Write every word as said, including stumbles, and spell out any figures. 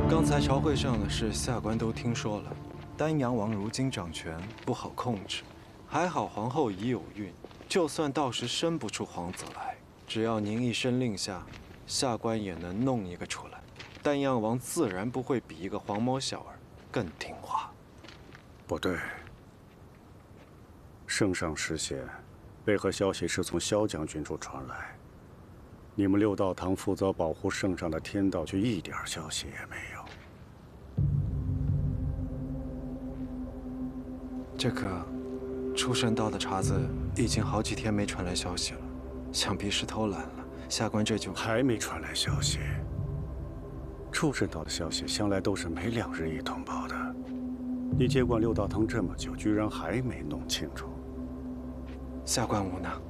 刚才朝会上的事，下官都听说了。丹阳王如今掌权，不好控制。还好皇后已有孕，就算到时生不出皇子来，只要您一声令下，下官也能弄一个出来。丹阳王自然不会比一个黄毛小儿更听话。 不对，圣上失贤，为何消息是从萧将军处传来？你们六道堂负责保护圣上的天道，却一点消息也没有。 这个出神道的茬子已经好几天没传来消息了，想必是偷懒了。下官这就还没传来消息。出神道的消息向来都是每两日一通报的，你接管六道堂这么久，居然还没弄清楚。 下官无能。